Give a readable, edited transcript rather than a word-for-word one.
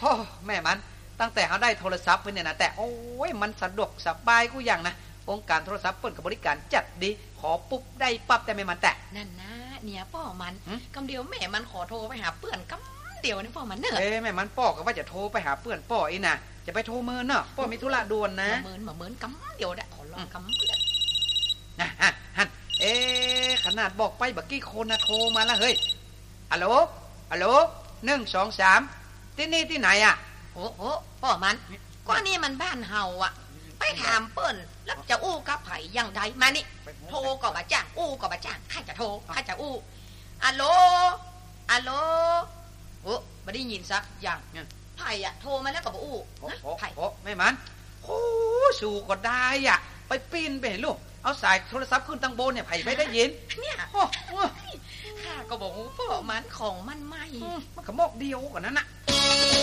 พ่อแม่มันตั้งแต่เขาได้โทรศัพท์ไปเนี่ยนะแต่โอ้ยมันสะดวกสบายกูอย่างนะองค์การโทรศัพท์เปิ้นกับบริการจัดดีขอปุ๊บได้ปั๊บแต่ไม่มันแต่นั่นนะเนี่ยพ่อมันกำเดียวแม่มันขอโทรไปหาเพื่อนกำเดียวนี่พ่อมันเนอะแม่มันป้อก็ว่าจะโทรไปหาเพื่อนป้ออีน่ะจะไปโทรเมินเนาะป้อมีธุระด่วนนะเมินกำเดียวได้ขอลองกำเดียวนะฮันขนาดบอกไปบักกี้คนนะโทรมาแล้วเฮ้ยฮัลโหล1 2 3ที่นี่ที่ไหนอ่ะโอ้พ่อมันก็นี่มันบ้านเฮาอ่ะไปถามเปิ้นแล้วจะอู้กับไผยังใดมานี่โทรก็บ่จ้างอู้ก็บ่จ้างข้าจะโทรข้าจะอู้อัลโหลโอ้บ่ได้ยินซักอย่างไผอ่ะโทรมาแล้วก็บ่อู้ไผแม่มันโอ้สู่ก็ได้อ่ะไปปีนไปเห็นลูกเอาสายโทรศัพท์ขึ้นตั้งบนเนี่ยไผไม่ได้ยินเนี่ยข้าก็บอกพ่อมันของมันไม่มันก็มอกเดียวกว่านั้นน่ะ